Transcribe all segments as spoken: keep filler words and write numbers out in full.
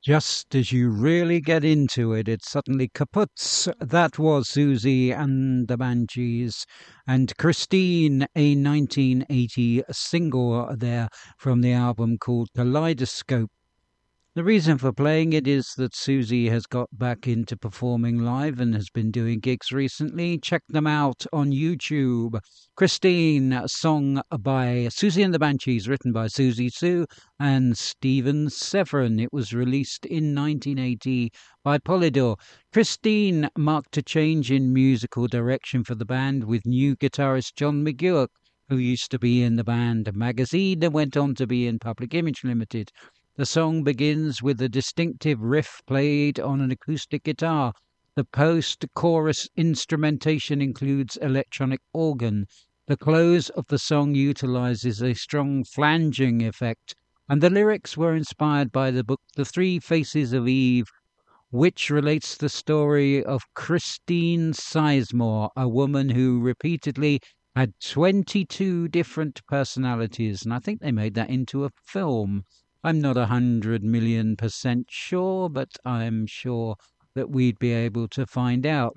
Just as you really get into it, it suddenly kaputs. That was Susie and the Banshees and Christine, a nineteen eighty single there from the album called Kaleidoscope. The reason for playing it is that Susie has got back into performing live and has been doing gigs recently. Check them out on YouTube. Christine, a song by Susie and the Banshees, written by Susie Sue and Stephen Severin. It was released in nineteen eighty by Polydor. Christine marked a change in musical direction for the band with new guitarist John McGeoch, who used to be in the band Magazine and went on to be in Public Image Limited. The song begins with a distinctive riff played on an acoustic guitar. The post-chorus instrumentation includes electronic organ. The close of the song utilizes a strong flanging effect, and the lyrics were inspired by the book The Three Faces of Eve, which relates the story of Christine Sizemore, a woman who repeatedly had twenty-two different personalities, and I think they made that into a film. I'm not a hundred million percent sure, but I'm sure that we'd be able to find out.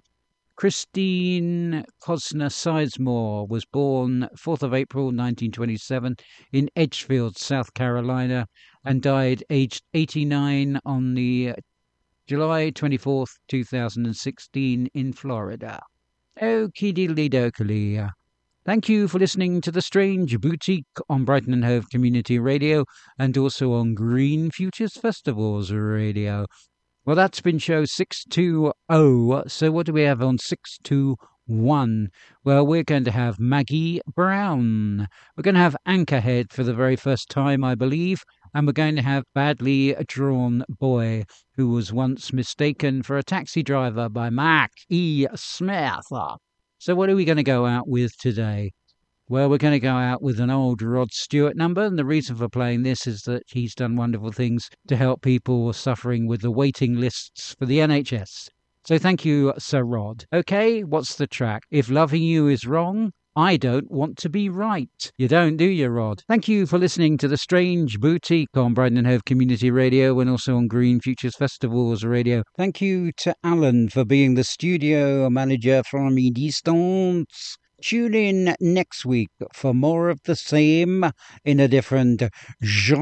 Christine Cosner Sizemore was born fourth of April nineteen twenty-seven in Edgefield, South Carolina, and died aged eighty-nine on the July twenty-fourth, two thousand sixteen in Florida. Okie diddly dokily. Thank you for listening to The Strange Boutique on Brighton and Hove Community Radio and also on Green Futures Festivals Radio. Well, that's been show six two zero. So what do we have on six two one? Well, we're going to have Maggie Brown. We're going to have Anchorhead for the very first time, I believe. And we're going to have Badly Drawn Boy, who was once mistaken for a taxi driver by Mac E. Smith. So what are we going to go out with today? Well, we're going to go out with an old Rod Stewart number, and the reason for playing this is that he's done wonderful things to help people suffering with the waiting lists for the N H S. So thank you, Sir Rod. Okay, what's the track? If Loving You Is Wrong, I Don't Want to Be Right. You don't, do you, Rod? Thank you for listening to The Strange Boutique on Brighton and Hove Community Radio and also on Green Futures Festivals Radio. Thank you to Alan for being the studio manager from a distance. Tune in next week for more of the same in a different genre.